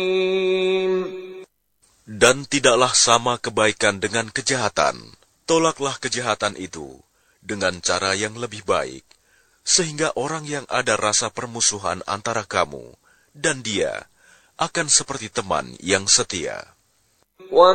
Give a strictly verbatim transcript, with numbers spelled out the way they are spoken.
Dan tidaklah sama kebaikan dengan kejahatan. Tolaklah kejahatan itu dengan cara yang lebih baik, sehingga orang yang ada rasa permusuhan antara kamu dan dia akan seperti teman yang setia.